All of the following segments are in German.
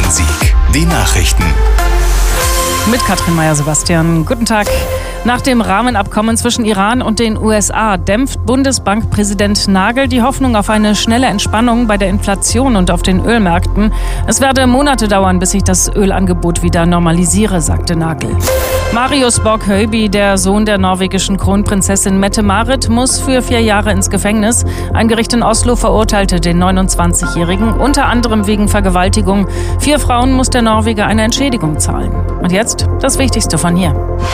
Rhein-Sieg. Die Nachrichten. Mit Katrin Meyer-Sebastian. Guten Tag. Nach dem Rahmenabkommen zwischen Iran und den USA dämpft Bundesbankpräsident Nagel die Hoffnung auf eine schnelle Entspannung bei der Inflation und auf den Ölmärkten. Es werde Monate dauern, bis sich das Ölangebot wieder normalisiere, sagte Nagel. Marius Borg-Høiby, der Sohn der norwegischen Kronprinzessin Mette-Marit, muss für 4 Jahre ins Gefängnis. Ein Gericht in Oslo verurteilte den 29-Jährigen unter anderem wegen Vergewaltigung. 4 Frauen muss der Norweger eine Entschädigung zahlen. Und jetzt das Wichtigste von hier.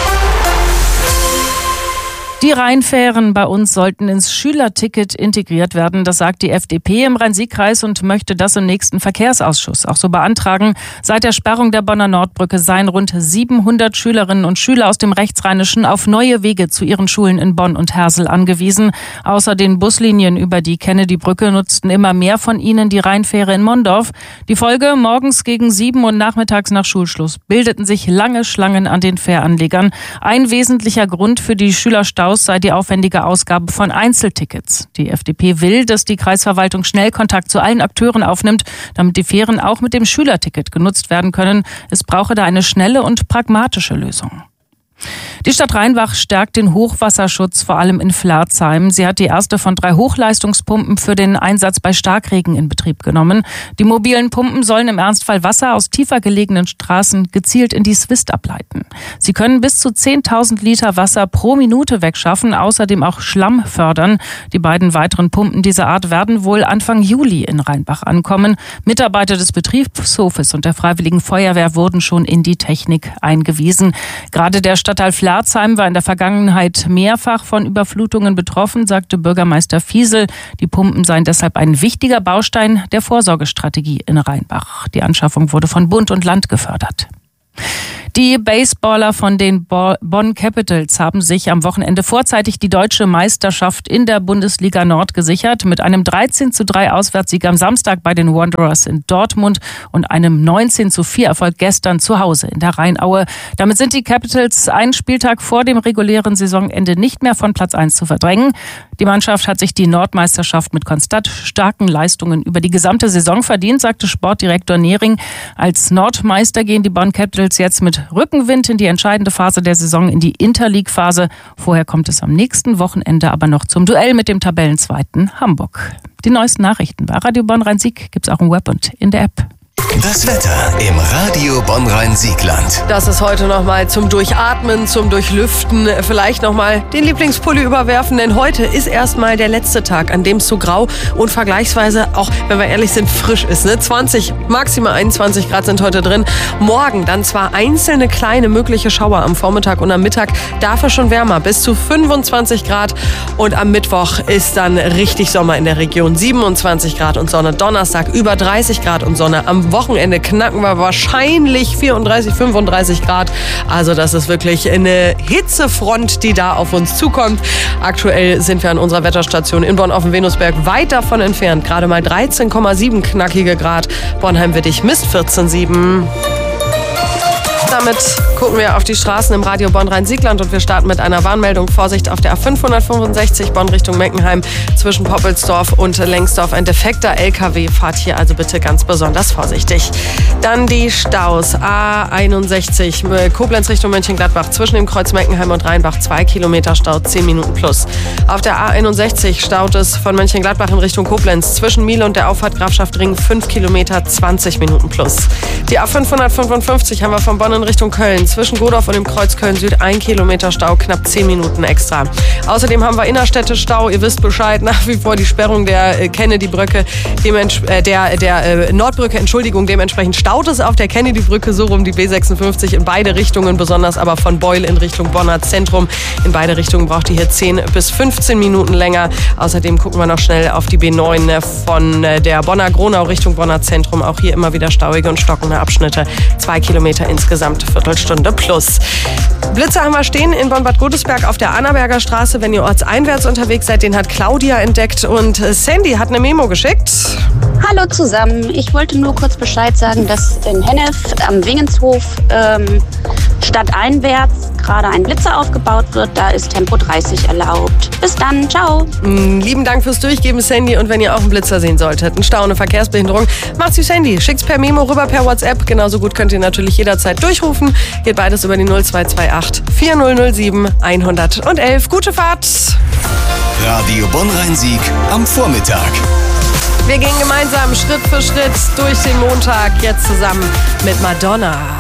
Die Rheinfähren bei uns sollten ins Schülerticket integriert werden. Das sagt die FDP im Rhein-Sieg-Kreis und möchte das im nächsten Verkehrsausschuss auch so beantragen. Seit der Sperrung der Bonner Nordbrücke seien rund 700 Schülerinnen und Schüler aus dem Rechtsrheinischen auf neue Wege zu ihren Schulen in Bonn und Hersel angewiesen. Außer den Buslinien über die Kennedy-Brücke nutzten immer mehr von ihnen die Rheinfähre in Mondorf. Die Folge: morgens gegen 7 und nachmittags nach Schulschluss bildeten sich lange Schlangen an den Fähranlegern. Ein wesentlicher Grund für die Schülerstaus sei die aufwendige Ausgabe von Einzeltickets. Die FDP will, dass die Kreisverwaltung schnell Kontakt zu allen Akteuren aufnimmt, damit die Fähren auch mit dem Schülerticket genutzt werden können. Es brauche da eine schnelle und pragmatische Lösung. Die Stadt Rheinbach stärkt den Hochwasserschutz, vor allem in Pflerzheim. Sie hat die erste von 3 Hochleistungspumpen für den Einsatz bei Starkregen in Betrieb genommen. Die mobilen Pumpen sollen im Ernstfall Wasser aus tiefer gelegenen Straßen gezielt in die Swist ableiten. Sie können bis zu 10.000 Liter Wasser pro Minute wegschaffen, außerdem auch Schlamm fördern. Die beiden weiteren Pumpen dieser Art werden wohl Anfang Juli in Rheinbach ankommen. Mitarbeiter des Betriebshofes und der Freiwilligen Feuerwehr wurden schon in die Technik eingewiesen. Gerade der Stadtteil Pflerzheim war in der Vergangenheit mehrfach von Überflutungen betroffen, sagte Bürgermeister Fiesel. Die Pumpen seien deshalb ein wichtiger Baustein der Vorsorgestrategie in Rheinbach. Die Anschaffung wurde von Bund und Land gefördert. Die Baseballer von den Bonn Capitals haben sich am Wochenende vorzeitig die deutsche Meisterschaft in der Bundesliga Nord gesichert. Mit einem 13:3 Auswärtssieg am Samstag bei den Wanderers in Dortmund und einem 19:4 Erfolg gestern zu Hause in der Rheinaue. Damit sind die Capitals einen Spieltag vor dem regulären Saisonende nicht mehr von Platz 1 zu verdrängen. Die Mannschaft hat sich die Nordmeisterschaft mit konstant starken Leistungen über die gesamte Saison verdient, sagte Sportdirektor Nehring. Als Nordmeister gehen die Bonn Capitals jetzt mit Rückenwind in die entscheidende Phase der Saison, in die Interleague-Phase. Vorher kommt es am nächsten Wochenende aber noch zum Duell mit dem Tabellenzweiten Hamburg. Die neuesten Nachrichten bei Radio Bonn Rhein-Sieg gibt's auch im Web und in der App. Das Wetter im Radio Bonn Rhein-Siegland. Das ist heute nochmal zum Durchatmen, zum Durchlüften. Vielleicht nochmal den Lieblingspulli überwerfen, denn heute ist erstmal der letzte Tag, an dem es so grau und vergleichsweise, auch wenn wir ehrlich sind, frisch ist. 20, maximal 21 Grad sind heute drin. Morgen dann zwar einzelne kleine mögliche Schauer am Vormittag und am Mittag, dafür schon wärmer, bis zu 25 Grad. Und am Mittwoch ist dann richtig Sommer in der Region. 27 Grad und Sonne. Donnerstag über 30 Grad und Sonne. Am Wochenende knacken wir wahrscheinlich 34, 35 Grad. Also das ist wirklich eine Hitzefront, die da auf uns zukommt. Aktuell sind wir an unserer Wetterstation in Bonn auf dem Venusberg weit davon entfernt. Gerade mal 13,7 knackige Grad. Bornheim-Wittig misst 14,7. Damit gucken wir auf die Straßen im Radio Bonn Rhein-Siegland und wir starten mit einer Warnmeldung. Vorsicht auf der A565 Bonn Richtung Meckenheim zwischen Poppelsdorf und Lengsdorf. Ein defekter LKW, fahrt hier also bitte ganz besonders vorsichtig. Dann die Staus. A61 Koblenz Richtung Mönchengladbach zwischen dem Kreuz Meckenheim und Rheinbach 2 Kilometer Stau, 10 Minuten plus. Auf der A61 staut es von Mönchengladbach in Richtung Koblenz zwischen Miele und der Auffahrt Grafschaft Ring 5 Kilometer, 20 Minuten plus. Die A555 haben wir von Bonn in Richtung Köln. Zwischen Godorf und dem Kreuz Köln-Süd 1 Kilometer Stau, knapp 10 Minuten extra. Außerdem haben wir Innerstädte-Stau. Ihr wisst Bescheid, nach wie vor die Sperrung der Kennedy-Brücke, der Nordbrücke, dementsprechend staut es auf der Kennedy-Brücke, so rum die B56 in beide Richtungen, besonders aber von Beul in Richtung Bonner Zentrum. In beide Richtungen braucht ihr hier 10 bis 15 Minuten länger. Außerdem gucken wir noch schnell auf die B9 von der Bonner Gronau Richtung Bonner Zentrum. Auch hier immer wieder stauige und stockende Abschnitte. 2 Kilometer insgesamt, Viertelstunde plus. Blitze haben wir stehen in Bonn-Bad Godesberg auf der Annaberger Straße. Wenn ihr ortseinwärts unterwegs seid, den hat Claudia entdeckt und Sandy hat eine Memo geschickt. Hallo zusammen, ich wollte nur kurz Bescheid sagen, dass in Hennef am Wingenshof stadteinwärts gerade ein Blitzer aufgebaut wird. Da ist Tempo 30 erlaubt. Bis dann, ciao. Lieben Dank fürs Durchgeben, Sandy. Und wenn ihr auch einen Blitzer sehen solltet, einen Stau, eine Verkehrsbehinderung, macht's wie Sandy. Schickt's per Memo rüber, per WhatsApp. Genauso gut könnt ihr natürlich jederzeit durchrufen. Geht beides über die 0228 4007 111. Gute Fahrt. Radio Bonn-Rhein-Sieg am Vormittag. Wir gehen gemeinsam Schritt für Schritt durch den Montag, jetzt zusammen mit Madonna.